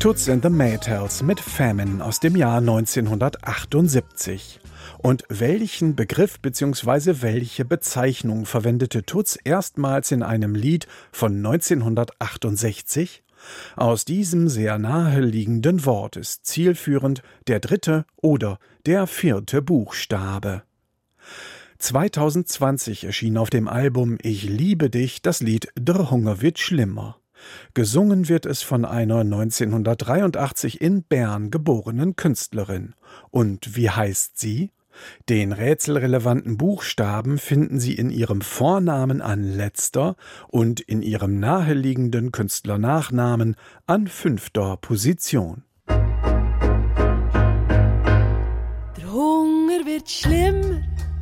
Toots and the Maytals mit Famine aus dem Jahr 1978. Und welchen Begriff bzw. welche Bezeichnung verwendete Toots erstmals in einem Lied von 1968? Aus diesem sehr naheliegenden Wort ist zielführend der 3. oder der 4. Buchstabe. 2020 erschien auf dem Album Ich liebe dich das Lied Der Hunger wird schlimmer. Gesungen wird es von einer 1983 in Bern geborenen Künstlerin. Und wie heißt sie? Den rätselrelevanten Buchstaben finden Sie in ihrem Vornamen an letzter und in ihrem naheliegenden Künstlernachnamen an 5. Position. Der Hunger wird schlimmer,